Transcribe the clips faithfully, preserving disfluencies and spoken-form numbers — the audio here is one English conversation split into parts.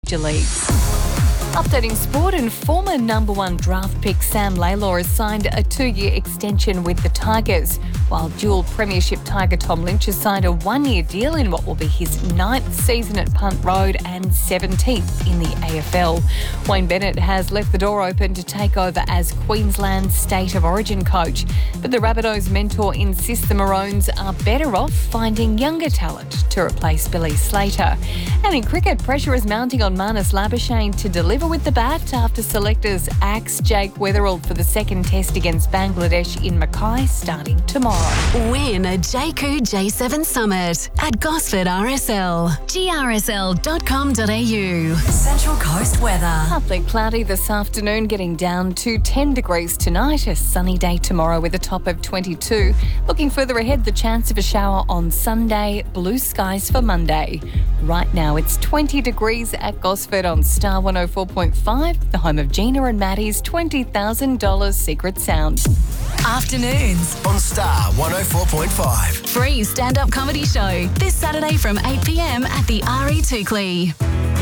major leagues. Updating sport, and former number one draft pick Sam Laylor has signed a two-year extension with the Tigers, while dual premiership Tiger Tom Lynch has signed a one-year deal in what will be his ninth season at Punt Road and seventeenth in the A F L. Wayne Bennett has left the door open to take over as Queensland's State of Origin coach, but the Rabbitohs mentor insists the Maroons are better off finding younger talent to replace Billy Slater. And in cricket, pressure is mounting on Marnus Labuschagne to deliver with the bat after selectors axe Jake Weatherall for the second test against Bangladesh in Mackay starting tomorrow. Win a J Q J seven Summit at Gosford R S L. G R S L dot com dot a u. Central Coast weather. Partly cloudy this afternoon, getting down to ten degrees tonight. A sunny day tomorrow with a top of twenty-two. Looking further ahead, the chance of a shower on Sunday, blue skies for Monday. Right now it's twenty degrees at Gosford on Star one oh four point five, the home of Gina and Maddie's twenty thousand dollars Secret Sound. Afternoons on Star one oh four point five. Free stand-up comedy show this Saturday from eight p m at the R E Toukley.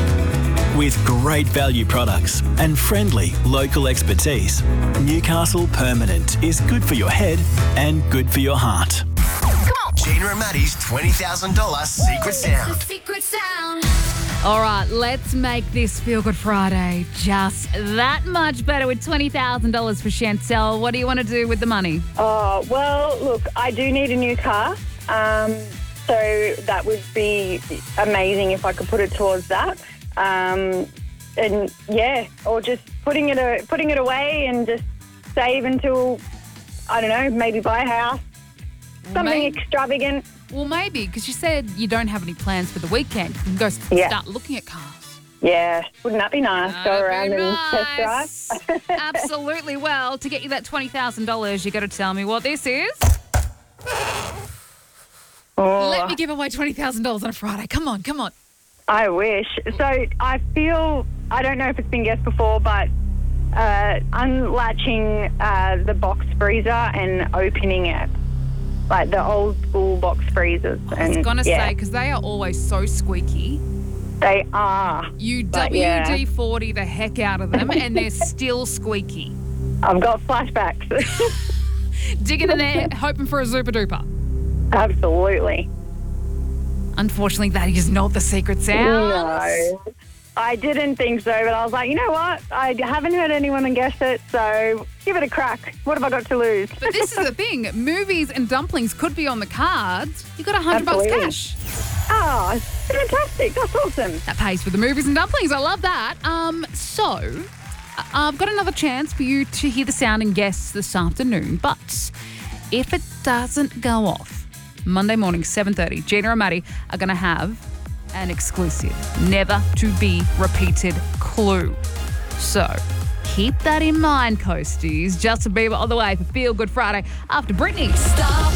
With great value products and friendly local expertise, Newcastle Permanent is good for your head and good for your heart. Come on! Gina and Maddie's twenty thousand dollars Secret Sound. Secret Sound. All right, let's make this Feel Good Friday just that much better with twenty thousand dollars for Chantel. What do you want to do with the money? Oh, well, look, I do need a new car. Um, so that would be amazing if I could put it towards that. Um, and, yeah, or just putting it a, putting it away and just save until, I don't know, maybe buy a house. Something Maybe. extravagant. Well, maybe, because you said you don't have any plans for the weekend. You can go s- Yeah. start looking at cars. Yeah, wouldn't that be nice? Go That'd around be and nice. test drive. Absolutely. Well, to get you that twenty thousand dollars, you got to tell me what this is. Oh, Let me give away twenty thousand dollars on a Friday. Come on, come on. I wish. So I feel, I don't know if it's been guessed before, but uh, unlatching uh, the box freezer and opening it. Like the old school box freezers. I was and, going to yeah, say, because they are always so squeaky, they are. you But, yeah. W D forty the heck out of them and they're still squeaky. I've got flashbacks. Digging in there, hoping for a super duper. Absolutely. Unfortunately, that is not the secret sound. No. I didn't think so, but I was like, you know what? I haven't heard anyone guess it, so give it a crack. What have I got to lose? But this is the thing. Movies and dumplings could be on the cards. You got a hundred bucks Absolutely. cash. Oh, fantastic. That's awesome. That pays for the movies and dumplings. I love that. Um, so, uh, I've got another chance for you to hear the sound and guess this afternoon. But if it doesn't go off, Monday morning, seven thirty, Gina and Maddie are going to have an exclusive, never to be repeated clue. So, keep that in mind, Coasties. Justin Bieber on the way for Feel Good Friday after Britney. Star